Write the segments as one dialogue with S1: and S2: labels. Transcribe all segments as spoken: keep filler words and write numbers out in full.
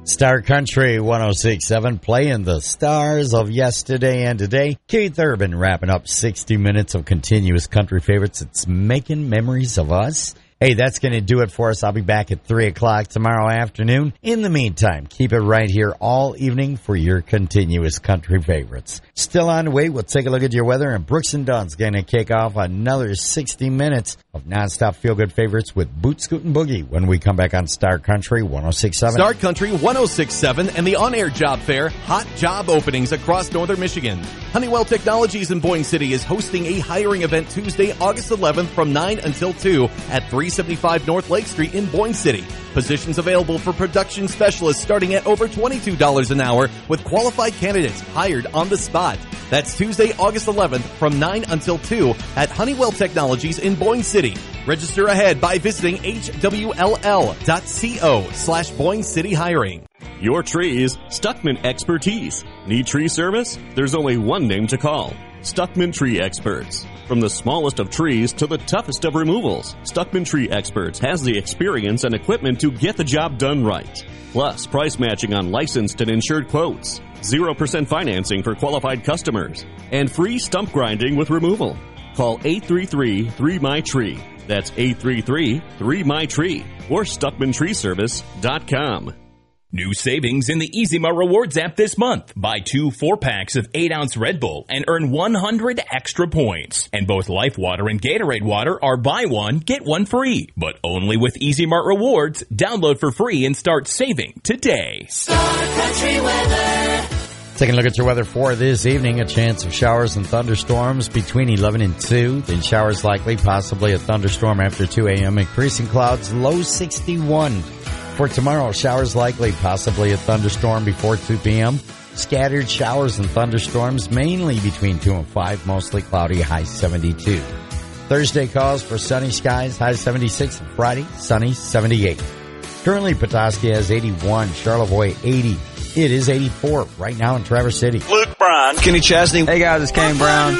S1: Star Country one oh six point seven, playing the stars of yesterday and today. Keith Urban wrapping up sixty minutes of continuous country favorites. It's making memories of us. Hey, that's going to do it for us. I'll be back at three o'clock tomorrow afternoon. In the meantime, keep it right here all evening for your continuous country favorites. Still on the way, we'll take a look at your weather, and Brooks and Dunn's going to kick off another sixty minutes of nonstop feel-good favorites with Boot Scoot and Boogie when we come back on Star Country one oh six point seven.
S2: Star Country one oh six point seven and the on-air job fair, hot job openings across northern Michigan. Honeywell Technologies in Boyne City is hosting a hiring event Tuesday, August eleventh from nine until two at three seventy-five North Lake Street in Boyne City. Positions available for production specialists starting at over twenty-two dollars an hour with qualified candidates hired on the spot. That's Tuesday, August eleventh from nine until two at Honeywell Technologies in Boyne City. Register ahead by visiting H W L L dot co slash Boyne City Hiring.
S3: Your trees, Stuckman expertise. Need tree service? There's only one name to call. Stuckman Tree Experts. From the smallest of trees to the toughest of removals, Stuckman Tree Experts has the experience and equipment to get the job done right. Plus, price matching on licensed and insured quotes, zero percent financing for qualified customers, and free stump grinding with removal. Call eight three three, three M Y tree. That's eight three three, three M Y tree or Stuckman Tree Service dot com.
S4: New savings in the Easy Mart Rewards app this month. Buy two four-packs of eight ounce Red Bull and earn one hundred extra points. And both Life Water and Gatorade Water are buy one, get one free. But only with Easy Mart Rewards. Download for free and start saving today.
S5: Star Country weather.
S1: Taking a look at your weather for this evening. A chance of showers and thunderstorms between eleven and two. Then showers likely, possibly a thunderstorm after two a.m. Increasing clouds, low sixty-one. For tomorrow, showers likely, possibly a thunderstorm before two p.m. Scattered showers and thunderstorms, mainly between two and five, mostly cloudy, high seventy-two. Thursday calls for sunny skies, high seventy-six. Friday, sunny, seventy-eight. Currently, Petoskey has eighty-one, Charlevoix eighty. It is eighty-four right now in Traverse City.
S6: Luke Bryan, Kenny Chesney.
S7: Hey guys, it's Kane Brown.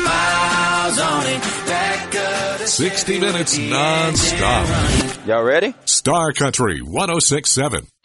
S8: sixty minutes non-stop.
S7: Y'all ready?
S8: Star Country one oh six point seven.